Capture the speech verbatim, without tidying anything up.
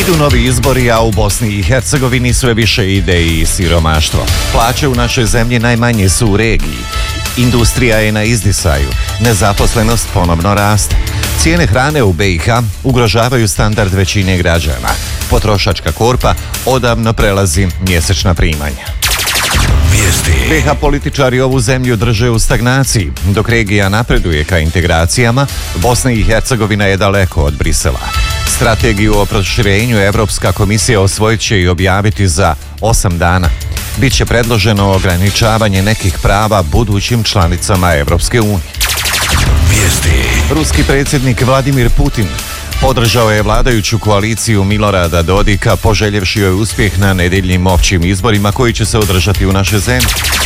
Idu novi izbori, a u Bosni i Hercegovini sve više ide i siromaštvo. Plaće u našoj zemlji najmanje su u regiji. Industrija je na izdisaju, nezaposlenost ponovno raste. Cijene hrane u be i ha ugrožavaju standard većine građana. Potrošačka korpa odavno prelazi mjesečna primanja. Vijesti. be i ha političari ovu zemlju drže u stagnaciji. Dok regija napreduje ka integracijama, Bosna i Hercegovina je daleko od Brisela. Strategiju o proširenju Evropska komisija osvojit će i objaviti za osam dana. Biće predloženo ograničavanje nekih prava budućim članicama Evropske unije. Vijesti. Ruski predsjednik Vladimir Putin podržao je vladajuću koaliciju Milorada Dodika, poželjevši joj uspjeh na nedjeljnim općim izborima koji će se održati u našoj zemlji.